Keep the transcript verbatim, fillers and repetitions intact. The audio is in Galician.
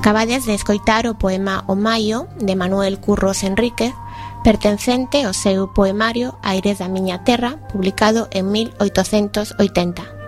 Acabades de escoitar o poema O Maio, de Manuel Curros Enríquez, pertencente ao seu poemario Aires da miña terra, publicado en mil oitocentos oitenta.